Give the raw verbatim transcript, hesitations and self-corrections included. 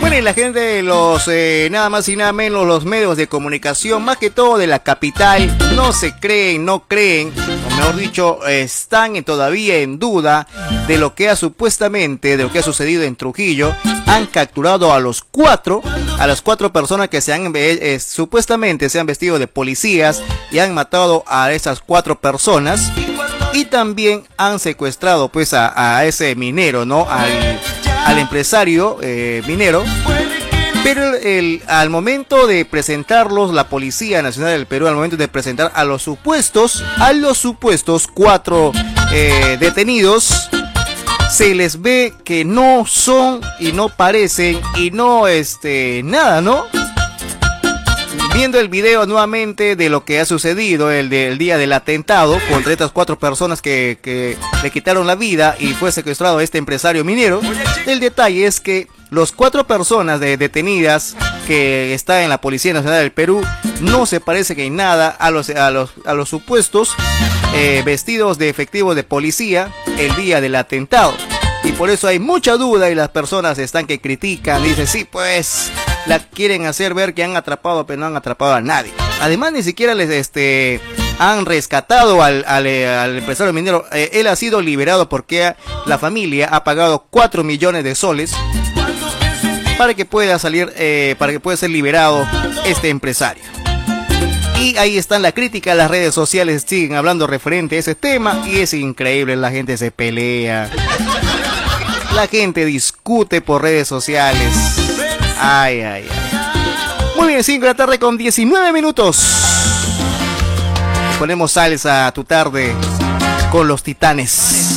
Bueno, y la gente de los, eh, nada más y nada menos, los medios de comunicación, más que todo de la capital, no se creen, no creen, o mejor dicho, están todavía en duda de lo que ha supuestamente, de lo que ha sucedido en Trujillo. Han capturado a los cuatro, a las cuatro personas que se han, eh, supuestamente se han vestido de policías y han matado a esas cuatro personas. Y también han secuestrado pues a, a ese minero, ¿no? Al, al empresario eh, minero. Pero el, el, al momento de presentarlos, la Policía Nacional del Perú, al momento de presentar a los supuestos, a los supuestos cuatro eh, detenidos, se les ve que no son y no parecen y no este nada, ¿no? Viendo el video nuevamente de lo que ha sucedido el del día del atentado contra estas cuatro personas que, que le quitaron la vida y fue secuestrado este empresario minero, el detalle es que los cuatro personas de, detenidas que está en la Policía Nacional del Perú no se parecen en nada a los, a los, a los supuestos eh, vestidos de efectivos de policía el día del atentado. Y por eso hay mucha duda y las personas están que critican, dicen sí pues la quieren hacer ver que han atrapado, pero no han atrapado a nadie. Además ni siquiera les este han rescatado al, al, al empresario minero. Eh, él ha sido liberado porque la familia ha pagado cuatro millones de soles para que pueda salir, eh, para que pueda ser liberado este empresario. Y ahí están la crítica, las redes sociales siguen hablando referente a ese tema y es increíble, la gente se pelea, la gente discute por redes sociales. Ay, ay, ay. Muy bien, cinco de la tarde con diecinueve minutos. Ponemos salsa a tu tarde con los Titanes.